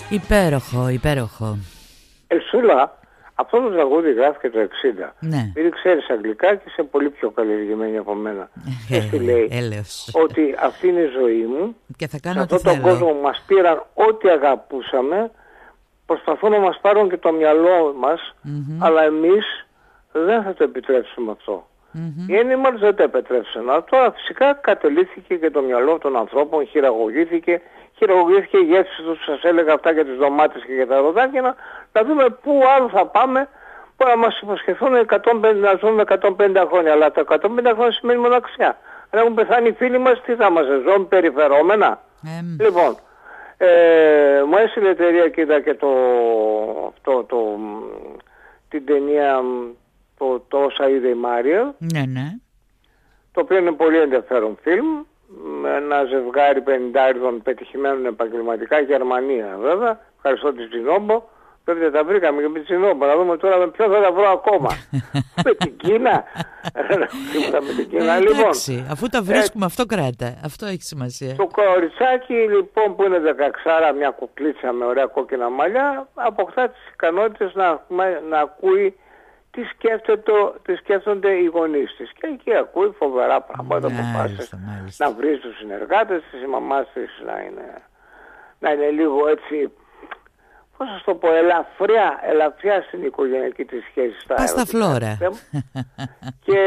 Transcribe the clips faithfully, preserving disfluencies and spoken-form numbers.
Υπέροχο, υπέροχο. Ελσούλα, αυτό το τραγούδι γράφηκε το εξήντα. Ναι. Επειδή ξέρεις αγγλικά και είσαι πολύ πιο καλλιεργημένη από μένα. Και τι λέει, Έλεος. ότι αυτή είναι η ζωή μου. Και θα κάνω σε ό,τι αυτόν τον θέλω. κόσμο μας πήραν ό,τι αγαπούσαμε. Προσπαθούν να μας πάρουν και το μυαλό μας, Mm-hmm. αλλά εμείς δεν θα το επιτρέψουμε αυτό. Mm-hmm. Οι Animals δεν το επέτρεψαν. Αλλά τώρα φυσικά κατελήθηκε και το μυαλό των ανθρώπων, χειραγωγήθηκε. Χειραγωγήθηκε η γεύση τους, σας έλεγα αυτά για τις ντομάτες και για τα ροδάκια, να, να δούμε πού άλλο θα πάμε, που να μας υποσχεθούν εκατόν πενήντα, να ζούμε εκατόν πενήντα χρόνια. Αλλά τα εκατόν πενήντα χρόνια σημαίνει μοναξιά. Αν έχουν πεθάνει οι φίλοι μας, τι θα μας ζούμε περιφερόμενα. Mm. Λοιπόν, ε, μου έστειλε η εταιρεία και είδα και το, αυτό, το, την ταινία το, το όσα είδε η Μάρια, Ναι, ναι. το οποίο είναι πολύ ενδιαφέρον φιλμ, με ένα ζευγάρι πενηντάριδων πετυχημένων επαγγελματικά, Γερμανία βέβαια, ευχαριστώ τη Τζινόμπο, βέβαια τα βρήκαμε και με τη Τζινόμπο, να δούμε τώρα με ποιον θα τα βρω ακόμα. Με την Κίνα, με την Κίνα, λοιπόν. Εντάξει, αφού τα βρίσκουμε ε, αυτό κράτα, αυτό έχει σημασία. Το κοριτσάκι λοιπόν που είναι δεκαεξάρα, μια κουκλίτσα με ωραία κόκκινα μαλλιά, αποκτά τις ικανότητες να, να ακούει τι, τι σκέφτονται οι γονείς της. Και εκεί ακούει φοβερά πράγματα, αποφάσεις να βρει τους συνεργάτες της, η μαμά της να είναι, να είναι λίγο έτσι, πώς θα το πω, ελαφριά, ελαφριά στην οικογενειακή της σχέση. Πας στα φλόρα. Και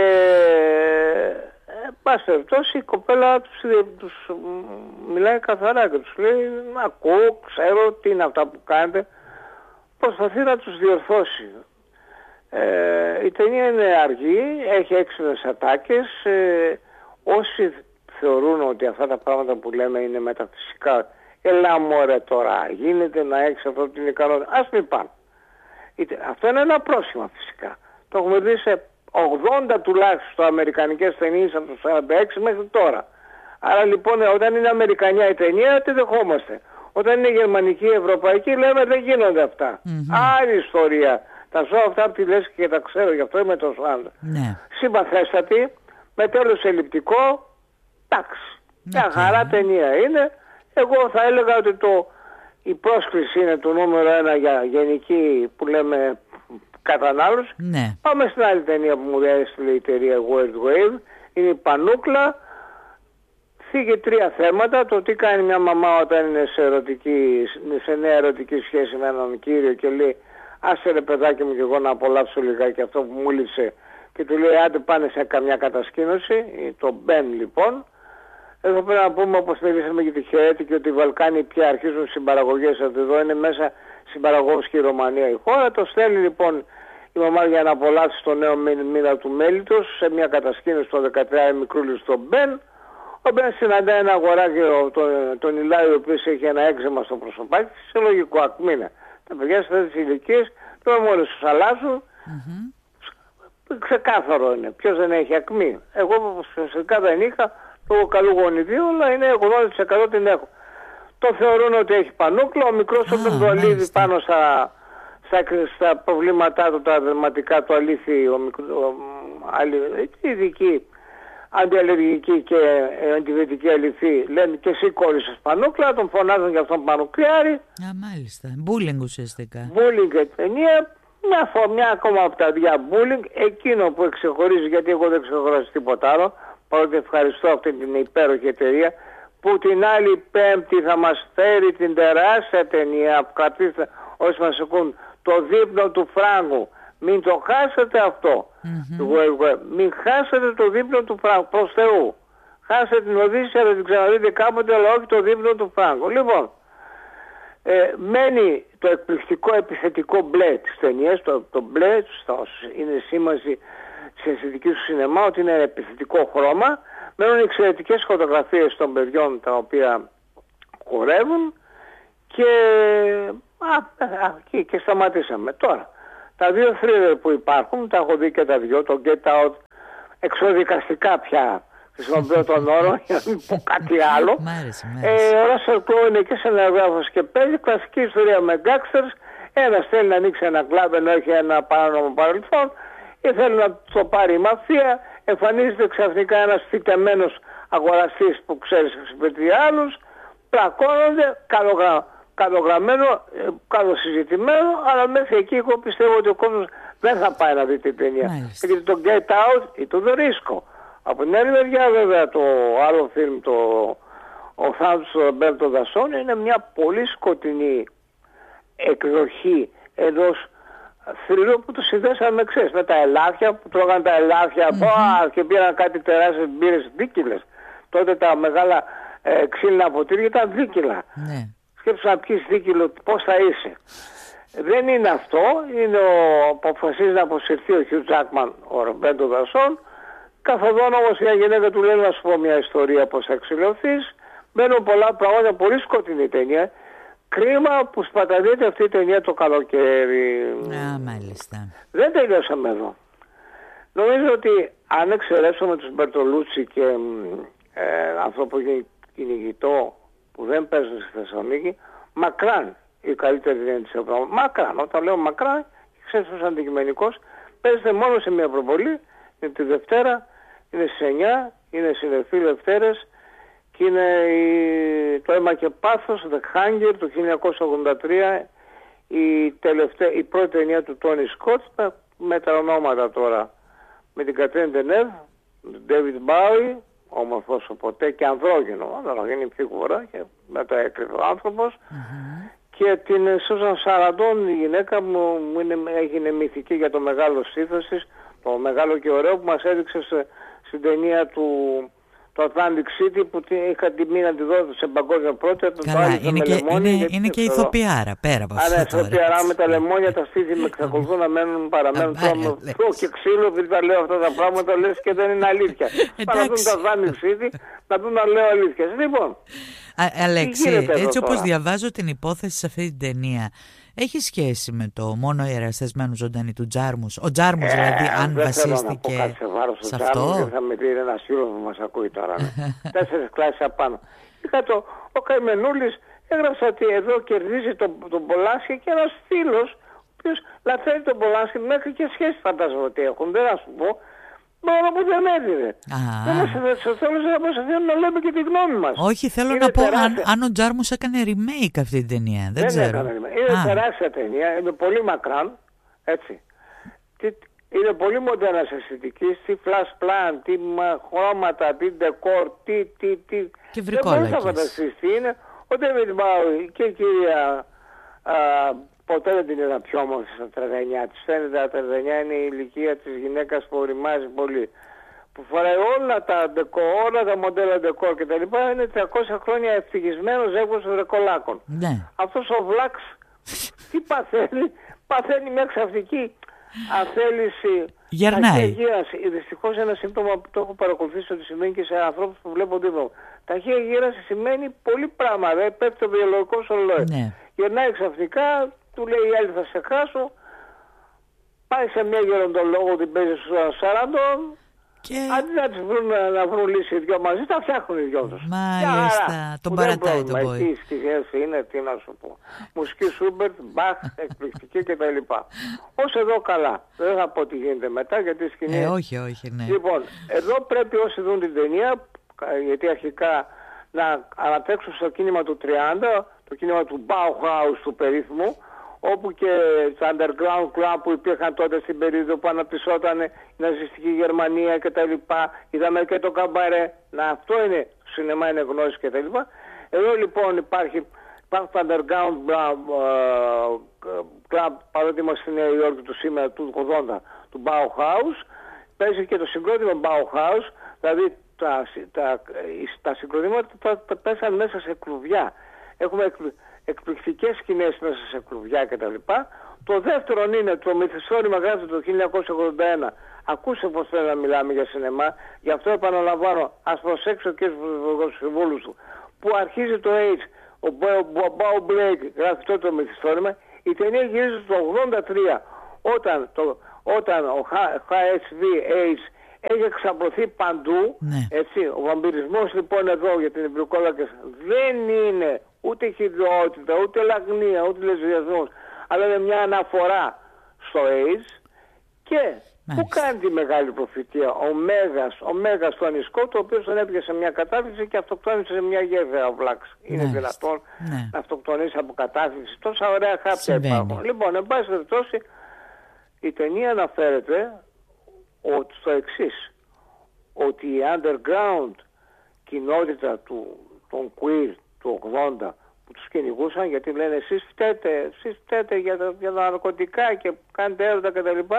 πας περιπτώσει η κοπέλα τους, τους μιλάει καθαρά και τους λέει, ακούω, ξέρω τι είναι αυτά που κάνετε, προσπαθεί να τους διορθώσει. Ε, η ταινία είναι αργή, έχει έξυπνες ατάκες. Ε, όσοι θεωρούν ότι αυτά τα πράγματα που λέμε είναι μεταφυσικά, ελά μωρέ τώρα, γίνεται να έχεις αυτό την ικανότητα, ας μην πάνε. Αυτό είναι ένα πρόσημα φυσικά. Το έχουμε δει σε ογδόντα τουλάχιστον αμερικανικές ταινίες από το σαράντα έξι μέχρι τώρα. Άρα λοιπόν όταν είναι αμερικανιά η ταινία τη δεχόμαστε. Όταν είναι γερμανική, ευρωπαϊκή λέμε δεν γίνονται αυτά. Mm-hmm. Άλλη ιστορία. Τα ζω αυτά από τη λέσχη και τα ξέρω, γι' αυτό είμαι τόσο άντρα. Ναι. Συμπαθέστατη, με τέλος ελλειπτικό, εντάξει. Μια okay. χαρά ταινία είναι. Εγώ θα έλεγα ότι το, η πρόσκληση είναι το νούμερο ένα για γενική που λέμε κατανάλωση. Ναι. Πάμε στην άλλη ταινία που μου έστειλε η εταιρεία World Wave. Είναι η Πανούκλα. Φύγει τρία θέματα. Το τι κάνει μια μαμά όταν είναι σε, ερωτική, σε νέα ερωτική σχέση με έναν κύριο και λέει άσε ρε παιδάκι μου και εγώ να απολαύσω λιγάκι αυτό που μου λείψε, και του λέει άντε πάνε σε καμιά κατασκήνωση. Το Μπεν λοιπόν. Εδώ πρέπει να πούμε, όπως μιλήσαμε για τη Χαιρέτη, και ότι οι Βαλκάνοι πια αρχίζουν συμπαραγωγές. Εδώ είναι μέσα συμπαραγωγός και η Ρωμανία η χώρα. Το στέλνει λοιπόν η μαμά για να απολαύσει το νέο μήνα του μέλιτος σε μια κατασκήνωση των δεκατρία μικρούλου στο Μπεν. Ο Μπεν συναντάει ένα αγοράκι, τον, τον Ηλάιο, ο οποίος έχει ένα έξεμα στο προσωπάκι, σε λογικό ακμήνα. Τα παιδιά σε αυτές τις ηλικίες τώρα μόλις τους αλλάζουν. Mm-hmm. Ξεκάθαρο είναι. Ποιος δεν έχει ακμή. Εγώ φυσικά δεν είχα, λόγω καλού γονιδίου, αλλά είναι ογδόντα τοις εκατό την έχω. Το θεωρούν ότι έχει πανούκλα. Ο μικρός oh, τον αλήθει πάνω στα, στα, στα προβλήματά του, τα δερματικά του αλήθει, ο μικρός, ειδική αντιαλλεργική και αντιβιωτική αληθή, λένε και εσύ κόρη σας πανούκλα, τον φωνάζουν για αυτόν πανουκλιάρι. Α, μάλιστα. Μπούλινγκ ουσιαστικά. Μπούλινγκ και ταινία. Μια, φο, μια ακόμα από τα δυο μπούλινγκ, εκείνο που εξεχωρίζει, γιατί εγώ δεν ξεχωρίζω τίποτα άλλο, παρότι ευχαριστώ αυτή την υπέροχη εταιρεία, που την άλλη Πέμπτη θα μας φέρει την τεράστια ταινία, που κρατήστε όσοι μας ακούν, το δείπνο του Φράγκου. Μην το χάσετε αυτό. Mm-hmm. Μην χάσετε το δείπνο του Φράγκου. Προς Θεού. Χάσετε την Οδύσσια, θα την ξαναδείτε κάποτε, αλλά όχι το δείπνο του Φράγκου. Λοιπόν, ε, μένει το εκπληκτικό επιθετικό μπλε της ταινίας. Το, το μπλε είναι σήμανση στην αισθητική του σινεμά ότι είναι επιθετικό χρώμα. Μένουν εξαιρετικές φωτογραφίες των παιδιών τα οποία χορεύουν και, α, α, και, και σταματήσαμε τώρα. Τα δύο θρίλερ που υπάρχουν, τα έχω δει και τα δυο, το Get Out, εξοδικαστικά πια χρησιμοποιώ τον όρο, για να μην πω κάτι άλλο. Μ' άρεσε, μ' άρεσε. Ε, ο Ράσελ Κρόου είναι και σενεργράφος και παίζει, κλασική ιστορία με γκάξτερς. Ένας θέλει να ανοίξει ένα κλαμπ ενώ έχει ένα παράνομο παρελθόν, ή θέλει να το πάρει η μαφία, εμφανίζεται ξαφνικά ένας φυτεμένος αγοραστής που ξέρεις εξυπηρετεί άλλους, πλακώνονται, καλογραμμα. καλογραμμένο, καλοσυζητημένο, αλλά μέχρι εκεί εγώ πιστεύω ότι ο κόσμος δεν θα πάει να δει την ταινία. Γιατί το Get Out ή το The Risco. Από την άλλη μεριά βέβαια το άλλο φιλμ, το ο Θάνατος του Ρομπέρτο Δασόν, είναι μια πολύ σκοτεινή εκδοχή ενός θρύλου που το συνδέσαμε, ξέρεις, με τα ελάφια που τρώγαν τα ελάφια mm-hmm. και πήραν κάτι τεράστιες μπύρες δίκυλες. Τότε τα μεγάλα ε, ξύλινα ποτήρια ήταν δίκυλα. Mm-hmm. Σκέψου να πιεις δίκυλο, πώς θα είσαι. Δεν είναι αυτό, είναι ο που αποφασίζει να αποσυρθεί ο Χιου Τζάκμαν, ο Ρομπέρτο Δασόν. Καθοδόν όμως μια γυναίκα του λέει να σου πω μια ιστορία πώς θα εξηλωθείς. Μπαίνουν πολλά πράγματα, πολύ σκοτεινή ταινία. Κρίμα που σπαταλείται αυτή η ταινία το καλοκαίρι. Α, μάλιστα. Δεν τελειώσαμε εδώ. Νομίζω ότι αν εξαιρέσουμε τους Μπερτολούτσι και ε, αυτό που είναι κυνηγητό που δεν παίζουν στη Θεσσαλονίκη, μακράν η καλύτερη ταινία της Ευρώπης. Μακράν, όταν λέω μακράν, ξέρεις ως αντικειμενικός, παίζεται μόνο σε μια προβολή, είναι τη Δευτέρα, είναι στις εννιά, είναι συνεφή Δευτέρες, και είναι η, το αίμα και πάθος, The Hunger, το χίλια εννιακόσια ογδόντα τρία, η, τελευταία, η πρώτη ταινία του Τόνι Σκοτ, με τα ονόματα τώρα, με την Κατρίν Ντενεύ, τον David Bowie, όμορφος ποτέ και ανδρόγυνο, αλλά είναι φιγούρα και μετά έκρυβε ο άνθρωπος, mm-hmm. και την Σούζαν Σαραντών, η γυναίκα μου, μου είναι, έγινε μυθική για το μεγάλο στήθος της, το μεγάλο και ωραίο που μας έδειξε σε, στην ταινία του το Atlantic City που είχα τιμή να τη δω σε παγκόσμιο πρώτο. Καλά, είναι και, λεμόνι, είναι, είναι και ηθοποιάρα πέρα από αυτό. Άρα, ηθοποιάρα με τα λεμόνια, τα στήθη με εξακολουθούν να μένουν, παραμένουν τρώω και ξύλο, επειδή τα λέω αυτά τα πράγματα, λες και δεν είναι αλήθεια. Πάνε να δουν το Atlantic City, να δουν να λέω αλήθεια. Λοιπόν, Αλέξη, έτσι όπως διαβάζω την υπόθεση σε αυτή την ταινία, έχει σχέση με το μόνο οι εραστεσμένου ζωντανοί του Τζάρμους. Ο Τζάρμους ε, δηλαδή, αν βασίστηκε σε, σε, σε αυτό. Δεν θα με δει ένας φίλος που μας ακούει τώρα. Ναι. Τέσσερις κλάσεις απάνω. Είχα το, ο Καημενούλης έγραψε ότι εδώ κερδίζει τον, τον Πολάνσκι και ένας φίλος, ο οποίος λατρεύει τον Πολάνσκι, μέχρι και σχέση φαντάζομαι ότι έχουν, δεν θα σου πω. Μόνο που δεν έδινε. Θέλω να μας αφήνουν να λέμε και τη γνώμη μας. Όχι, θέλω είναι να πω αν, αν ο Τζάρμους έκανε remake αυτή την ταινία. Δεν, δεν ξέρω. Είναι Α. τεράστια ταινία, είναι πολύ μακράν. Έτσι. Είναι πολύ μοντέρνας αισθητικής, τι flash plan, τι χρώματα, τι decor, τι, τι, τι. Και βρικόλακες. Δεν μπορεί να φανταστείς τι είναι. Ο David Bowie και η κυρία... Α, ποτέ δεν την είδα πιο όμορφη στα τριάντα εννιά της. Φαίνεται τα τριάντα εννιά είναι η ηλικία της γυναίκας που οριμάζει πολύ. Που φοράει όλα τα ντεκόρ, όλα τα μοντέλα ντεκόρ και τα λοιπά. Είναι τριακόσια χρόνια ευτυχισμένος ζεύγος των ρεκολάκων. Ναι. Αυτός ο Βλάξ τι παθαίνει, παθαίνει μια ξαφνική αθέληση. Γερνάει. Δυστυχώς ένα σύμπτωμα που το έχω παρακολουθήσει ότι σημαίνει και σε ανθρώπους που βλέπουν τίποτα. Ταχεία γύραση σημαίνει πολύ πράγμα, δε, πέφτει το βιολογικό σωλόι. Ναι. Γερνάει ξαφνικά, του λέει η άλλη θα σε χάσω, πάει σε μια γεροντολόγο, την παίζει στους σαράντα, και... αντί να τις βρουν, να βρουν λύση οι δυο μαζί, τα φτιάχνουν οι δυο τους. Μάλιστα, τον παρατάει τον Bowie. Εκεί στοιχές είναι, τι να σου πω. Μουσική Σούμπερτ, Μπαχ, εκπληκτική κτλ. Ως εδώ καλά. Δεν θα πω τι γίνεται μετά, γιατί η σκηνή... Ε, όχι, όχι, ναι. Λοιπόν, εδώ πρέπει όσοι δουν την ταινία, γιατί αρχικά να ανατρέξουν στο κίνημα του τριάντα, το κίνημα του Bauhaus του περίφημου, όπου και τα underground club που υπήρχαν τότε στην περίοδο που αναπτυσσόταν η ναζιστική Γερμανία κτλ. Είδαμε και το καμπαρέ, να αυτό είναι, το σινεμά είναι γνώση κτλ. Εδώ λοιπόν υπάρχει, υπάρχει το underground club, παρότι είμαστε στη Νέα Υόρκη του σήμερα, του ογδόντα, του Bauhaus, παίζει και το συγκρότημα Bauhaus, δηλαδή τα, τα, τα συγκροτήματα τα, τα πέσαν μέσα σε κλουβιά. Έχουμε εκπληκτικές σκηνές μέσα σε κλουβιά κτλ. Το δεύτερο είναι το μυθιστόρημα, γράφεται το χίλια εννιακόσια ογδόντα ένα. Ακούστε πως θέλω να μιλάμε για σινεμά, γι' αυτό επαναλαμβάνω, ας προσέξω και στους συμβούλους του. Που αρχίζει το H, ο Bob Blake γράφει τότε το μυθιστόρημα, η ταινία γυρίζει το ογδόντα τρία, όταν, το, όταν ο έιτς βι έιτς έχει εξαπλωθεί παντού, ναι. Έτσι, ο βαμπυρισμός λοιπόν εδώ για την εμπρικόλακες δεν είναι ούτε χειδρότητα, ούτε λαγνία, ούτε λεσβιασμός, αλλά είναι μια αναφορά στο AIDS και Πού κάνει τη μεγάλη προφητεία ο Μέγας, ο Μέγας Τόνι Σκότ, ο οποίος τον έπιασε μια κατάφυση και αυτοκτόνησε σε μια γέφυρα ο Βλάξ. Είναι δυνατόν ναι. να αυτοκτονήσει από κατάφυση? Τόσα ωραία χάπια υπάρχουν. Λοιπόν, εν πάση περιπτώσει, η ταινία αναφέρεται ότι στο εξής, ότι η underground κοινότητα του, των queer του ογδόντα που τους κυνηγούσαν, γιατί λένε εσείς φταίτε, εσείς φταίτε για τα, για τα ναρκωτικά και κάνετε έρωτα κτλ.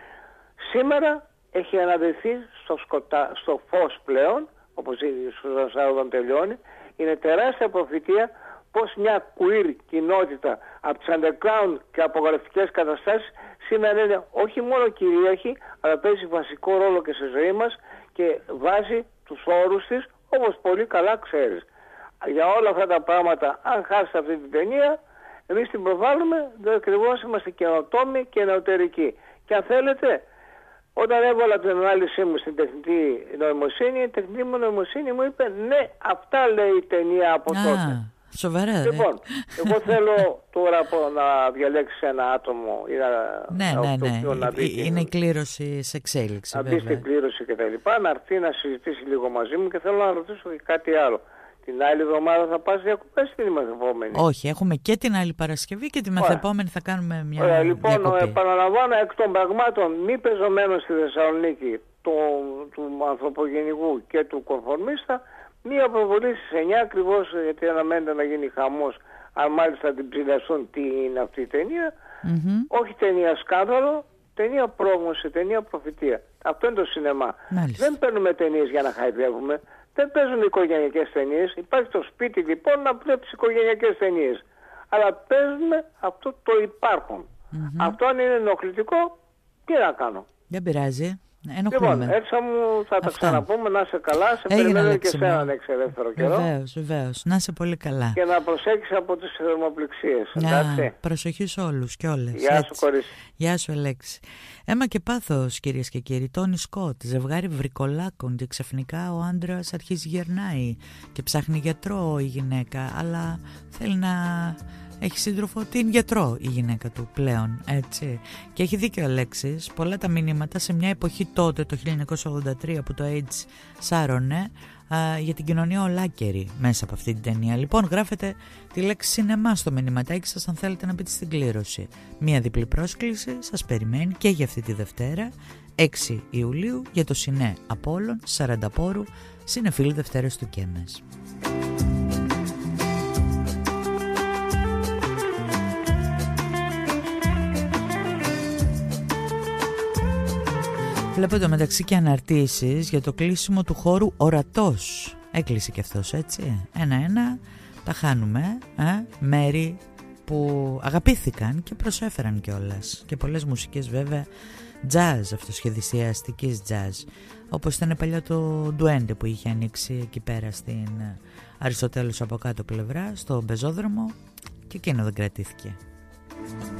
Σήμερα έχει αναδεθεί στο, σκοτά, στο φως πλέον, όπως η Σουζάν όταν τελειώνει. Είναι τεράστια προφητεία πως μια queer κοινότητα από τις underground και απογορευτικές καταστάσεις σήμερα είναι όχι μόνο κυρίαρχη, αλλά παίζει βασικό ρόλο και στη ζωή μας και βάζει τους όρους της, όπως πολύ καλά ξέρεις. Για όλα αυτά τα πράγματα, αν χάσετε αυτή την ταινία, εμείς την προβάλλουμε, διότι ακριβώς είμαστε καινοτόμοι και νεωτερικοί. Και αν θέλετε, όταν έβαλα την ανάλυση μου στην τεχνητή νοημοσύνη, η τεχνητή μου νοημοσύνη μου είπε ναι, αυτά λέει η ταινία από Α, τότε. Σοβαρά, λοιπόν, εγώ θέλω τώρα να διαλέξεις ένα άτομο ή να, ναι, να, ναι, ναι. να μπει, είναι η κλήρωση σε εξέλιξη. Να μπει στην κλήρωση και τα λοιπά, να έρθει να συζητήσει λίγο μαζί μου και θέλω να ρωτήσω και κάτι άλλο. Την άλλη εβδομάδα θα πας διακοπές ή την μεθεπόμενη? Όχι, έχουμε και την άλλη Παρασκευή και τη μεθεπόμενη θα κάνουμε μια Ωραία, λοιπόν, διακοπή. Επαναλαμβάνω εκ των πραγμάτων, μη πεζωμένο στη Θεσσαλονίκη το, του ανθρωπογενικού και του κονφορμίστα, μία προβολή στις εννιά ακριβώς, γιατί αναμένεται να γίνει χαμός, αν μάλιστα την ψηλιαστούν τι είναι αυτή η ταινία. Mm-hmm. Όχι ταινία σκάνδαλο, ταινία πρόγνωση, ταινία προφητεία. Αυτό είναι το σινεμά. Μάλιστα. Δεν παίρνουμε ταινίες για να χαϊδεύουμε. Δεν παίζουν οικογενειακές ταινίες. Υπάρχει το σπίτι λοιπόν να βλέπεις οικογενειακές ταινίες. Αλλά παίζουμε αυτό το υπάρχον. Mm-hmm. Αυτό αν είναι ενοχλητικό, τι να κάνω? Δεν πειράζει. Ενοχλούμε. Λοιπόν, έτσι μου θα τα ξαναπούμε. Να είσαι καλά. Σε Έγινε περιμένω και εσένα να έχεις ελεύθερο καιρό. Βεβαίως, βεβαίως. Να είσαι πολύ καλά. Και να προσέχεις από τις θερμοπληξίες. Να, προσοχή σε όλους και όλες. Γεια σου, κορίτσι. Γεια σου, Αλέξη. Αίμα και πάθος, κυρίες και κύριοι. Τόνι Σκότ, ζευγάρι βρικολάκων και ξαφνικά ο άντρας αρχίζει γερνάει και ψάχνει γιατρό η γυναίκα, αλλά θέλει να έχει σύντροφο την γιατρό η γυναίκα του πλέον, έτσι. Και έχει δίκιο ο Αλέξης, πολλά τα μηνύματα σε μια εποχή τότε, το χίλια εννιακόσια ογδόντα τρία, που το AIDS σάρωνε, α, για την κοινωνία ολάκερη μέσα από αυτή την ταινία. Λοιπόν, γράφετε τη λέξη σινεμά στο μηνυματάκι σας αν θέλετε να μπείτε στην κλήρωση. Μια διπλή πρόσκληση σας περιμένει και για αυτή τη Δευτέρα, έξι Ιουλίου, για το Σινέ Απόλλων, Σαρανταπόρου, Συνεφίλ Δευτέρες του Κέμες. Βλέπω το μεταξύ και αναρτήσεις για το κλείσιμο του χώρου Ορατός. Έκλεισε και αυτός, έτσι. Ένα-ένα τα χάνουμε, ε? μέρη που αγαπήθηκαν και προσέφεραν κιόλας. Και πολλές μουσικές βέβαια jazz, αυτοσχεδιαστικής jazz. Όπως ήταν παλιά το Ντουέντε που είχε ανοίξει εκεί πέρα στην Αριστοτέλους από κάτω πλευρά, στο πεζόδρομο, και εκείνο δεν κρατήθηκε.